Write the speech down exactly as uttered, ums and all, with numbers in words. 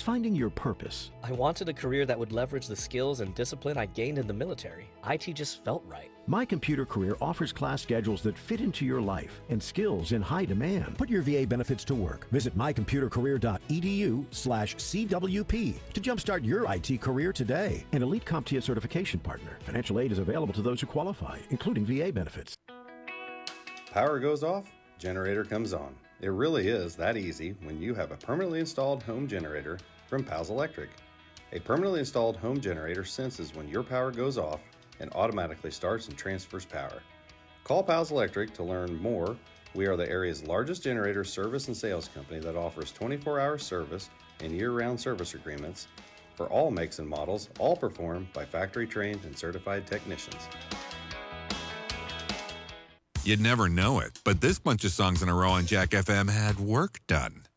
finding your purpose. I wanted a career that would leverage the skills and discipline I gained in the military. I T just felt right. My Computer Career offers class schedules that fit into your life and skills in high demand. Put your V A benefits to work. Visit mycomputercareer.edu slash CWP to jumpstart your I T career today. An Elite CompTIA certification partner. Financial aid is available to those who qualify, including V A benefits. Power goes off, generator comes on. It really is that easy when you have a permanently installed home generator from Pals Electric. A permanently installed home generator senses when your power goes off and automatically starts and transfers power. Call Pals Electric to learn more. We are the area's largest generator service and sales company that offers twenty-four hour service and year-round service agreements for all makes and models, all performed by factory-trained and certified technicians. You'd never know it, but this bunch of songs in a row on Jack F M had work done.